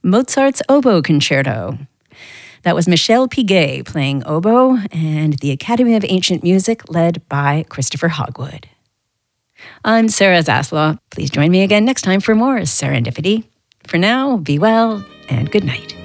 Mozart's Oboe Concerto. That was Michel Piguet playing oboe, and the Academy of Ancient Music led by Christopher Hogwood. I'm Sarah Zaslaw. Please join me again next time for more Serendipity. For now, be well and good night.